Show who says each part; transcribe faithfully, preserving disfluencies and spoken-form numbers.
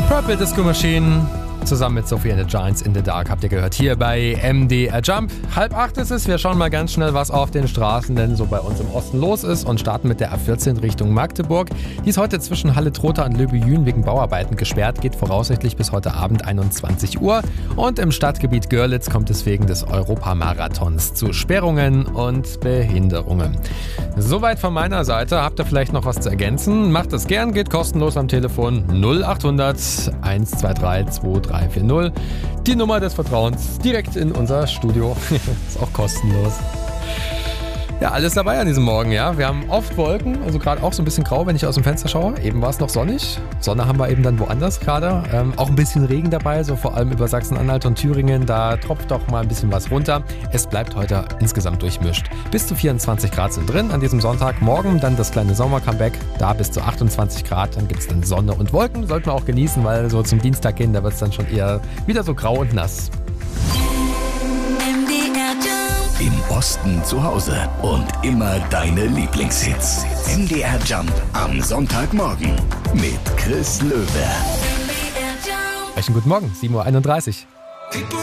Speaker 1: Purple Disco Machine zusammen mit Sophie and the Giants in the Dark habt ihr gehört hier bei M D R Jump. Halb acht ist es, wir schauen mal ganz schnell, was auf den Straßen denn so bei uns im Osten los ist und starten mit der A vierzehn Richtung Magdeburg. Die ist heute zwischen Halle-Trotha und Löbejün wegen Bauarbeiten gesperrt, geht voraussichtlich bis heute Abend einundzwanzig Uhr und im Stadtgebiet Görlitz kommt es wegen des Europamarathons zu Sperrungen und Behinderungen. Soweit von meiner Seite. Habt ihr vielleicht noch was zu ergänzen? Macht es gern, geht kostenlos am Telefon null achthundert eins zwei drei zwei drei vier null. Die Nummer des Vertrauens direkt in unser Studio. Ist auch kostenlos. Ja, alles dabei an diesem Morgen, ja. Wir haben oft Wolken, also gerade auch so ein bisschen grau, wenn ich aus dem Fenster schaue. Eben war es noch sonnig. Sonne haben wir eben dann woanders gerade. Ähm, auch ein bisschen Regen dabei, so vor allem über Sachsen-Anhalt und Thüringen. Da tropft doch mal ein bisschen was runter. Es bleibt heute insgesamt durchmischt. Bis zu vierundzwanzig Grad sind drin an diesem Sonntag. Morgen dann das kleine Sommer-Comeback. Da bis zu achtundzwanzig Grad. Dann gibt es dann Sonne und Wolken. Sollten wir auch genießen, weil so zum Dienstag hin, da wird es dann schon eher wieder so grau und nass.
Speaker 2: Im Osten zu Hause und immer deine Lieblingshits. M D R Jump am Sonntagmorgen mit Chris Löwe.
Speaker 1: Einen guten Morgen, sieben Uhr einunddreißig.